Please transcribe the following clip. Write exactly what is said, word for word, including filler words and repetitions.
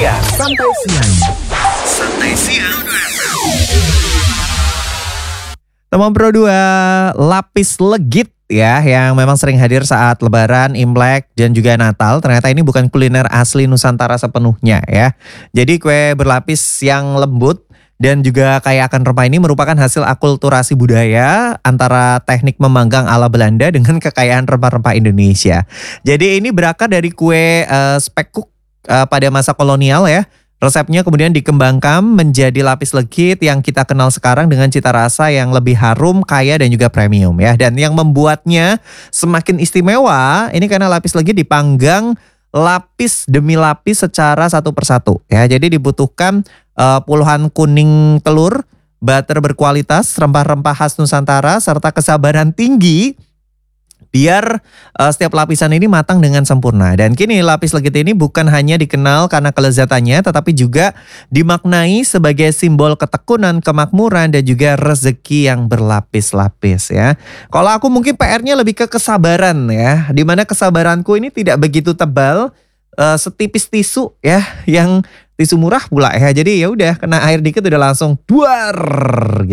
siang. Santai siang. Santai siang. Teman Pro dua, lapis legit ya yang memang sering hadir saat Lebaran, Imlek, dan juga Natal. Ternyata ini bukan kuliner asli Nusantara sepenuhnya ya. Jadi kue berlapis yang lembut dan juga kaya akan rempah ini merupakan hasil akulturasi budaya antara teknik memanggang ala Belanda dengan kekayaan rempah-rempah Indonesia. Jadi ini berakar dari kue uh, spekkoek uh, pada masa kolonial ya. Resepnya kemudian dikembangkan menjadi lapis legit yang kita kenal sekarang dengan cita rasa yang lebih harum, kaya dan juga premium ya. Dan yang membuatnya semakin istimewa ini karena lapis legit dipanggang lapis demi lapis secara satu persatu ya. Jadi dibutuhkan uh, puluhan kuning telur, butter berkualitas, rempah-rempah khas Nusantara serta kesabaran tinggi biar uh, setiap lapisan ini matang dengan sempurna. Dan kini lapis legit ini bukan hanya dikenal karena kelezatannya, tetapi juga dimaknai sebagai simbol ketekunan, kemakmuran, dan juga rezeki yang berlapis-lapis ya. Kalau aku mungkin P R-nya lebih ke kesabaran ya, dimana kesabaranku ini tidak begitu tebal, uh, setipis tisu ya, yang tisu murah pula ya. Jadi ya udah kena air dikit udah langsung duar gitu.